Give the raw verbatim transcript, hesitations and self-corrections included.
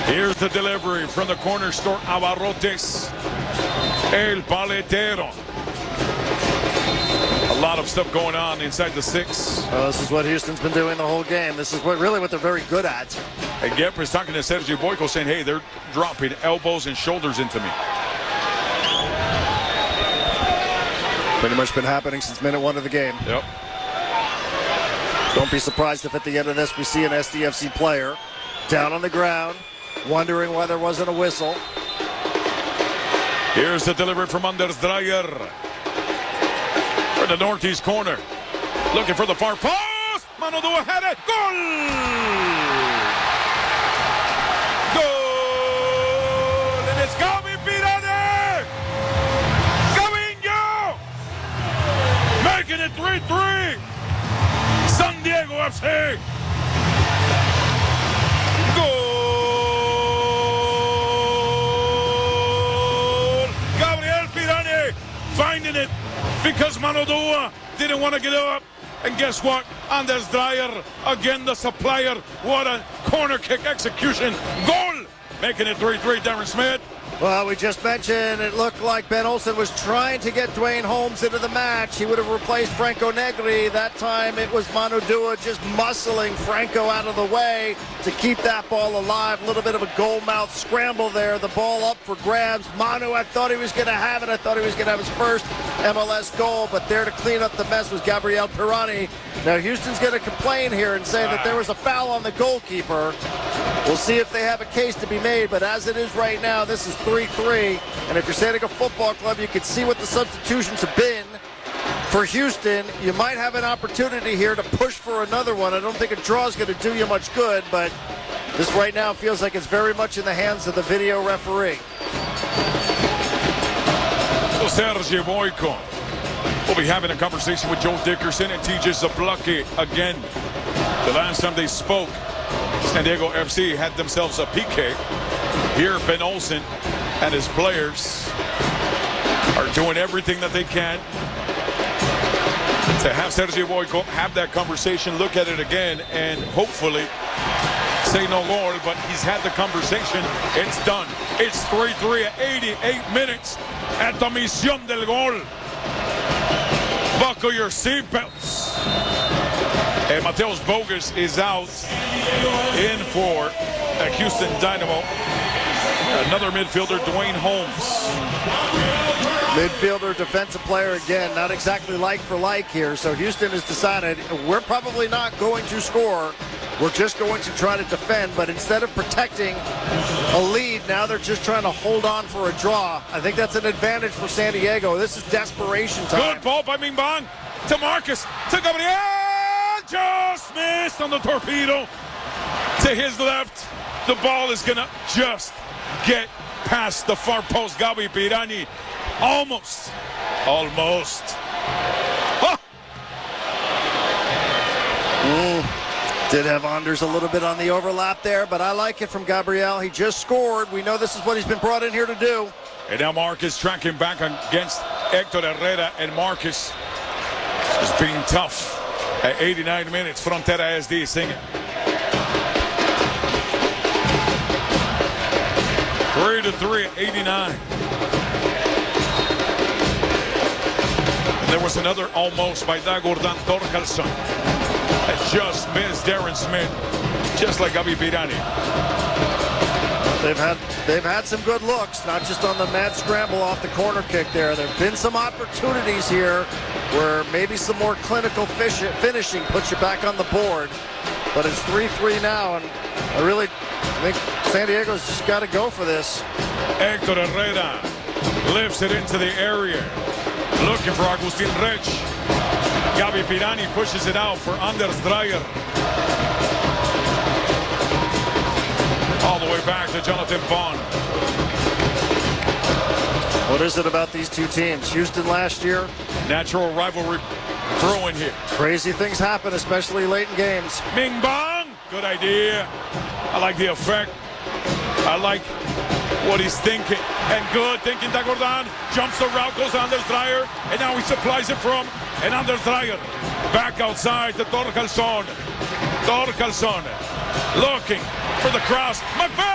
Here's the delivery from the corner store, Abarrotes, El Paletero. A lot of stuff going on inside the six. Well, this is what Houston's been doing the whole game. This is what really what they're very good at. And Gepper's talking to Sergio Boyko saying, hey, they're dropping elbows and shoulders into me. Pretty much been happening since minute one of the game. Yep. Don't be surprised if at the end of this we see an S D F C player down on the ground, wondering why there wasn't a whistle. Here's the delivery from Anders Dreyer. For the northeast corner. Looking for the far post. Mano Dua had it. Goal! Goal! And it's Gabi Pirani! Gavinho! Making it three three. San Diego F C. Goal! Gabriel Pirani finding it because Mano Dua didn't want to get up. And guess what? Anders Dreyer, again the supplier. What a corner kick execution. Goal! Making it three three, Darren Smith. Well, we just mentioned it looked like Ben Olsen was trying to get Dwayne Holmes into the match. He would have replaced Franco Negri. That time it was Mano Dua just muscling Franco out of the way to keep that ball alive. A little bit of a goal-mouth scramble there. The ball up for grabs. Manu, I thought he was going to have it. I thought he was going to have his first M L S goal, but there to clean up the mess was Gabriel Pirani. Now Houston's going to complain here and say that there was a foul on the goalkeeper. We'll see if they have a case to be made, but as it is right now, this is three three. And if you're San Diego Football Club, you can see what the substitutions have been for Houston. You might have an opportunity here to push for another one. I don't think a draw is going to do you much good, but this right now feels like it's very much in the hands of the video referee. So Sergio Boyko will be having a conversation with Joe Dickerson and T J Zablocki again. The last time they spoke, San Diego F C had themselves a P K. Here, Ben Olsen and his players are doing everything that they can to have Sergio Boyko have that conversation, look at it again, and hopefully say no more. But he's had the conversation. It's done. It's three three at eighty-eight minutes at the Misión del Gol. Buckle your seatbelts. And Mateus Bogus is out in for a Houston Dynamo. Another midfielder, Dwayne Holmes. Midfielder, defensive player again, not exactly like for like here. So Houston has decided we're probably not going to score. We're just going to try to defend. But instead of protecting a lead, now they're just trying to hold on for a draw. I think that's an advantage for San Diego. This is desperation time. Good ball by Mingbang to Marcus, to Gabriel. Just missed on the torpedo. To his left, the ball is going to just get past the far post. Gabi Pirani almost, almost. Oh. Mm. Did have Anders a little bit on the overlap there, but I like it from Gabriel. He just scored. We know this is what he's been brought in here to do. And now Marcus tracking back against Hector Herrera, and Marcus is being tough. At eighty-nine minutes, Frontera S D singing. Three to three at eighty-nine. And there was another almost by Dagordan Torkelson. That just missed Darren Smith, just like Gabi Pirani. They've had they've had some good looks, not just on the mad scramble off the corner kick there. There have been some opportunities here where maybe some more clinical fish, finishing puts you back on the board. But it's three three now, and I really think San Diego's just got to go for this. Hector Herrera lifts it into the area, looking for Agustin Rech. Gabi Pirani pushes it out for Anders Dreyer. All the way back to Jonathan Bond. What is it about these two teams? Houston last year. Natural rivalry brewing here. Crazy things happen, especially late in games. Mingbang, good idea. I like the effect. I like what he's thinking. And good thinking, Dagordan jumps the route, goes Anders Dreyer, and now he supplies it from and Anders Dreyer. Back outside to Torkelson. Torkelson looking for the cross. McVeigh!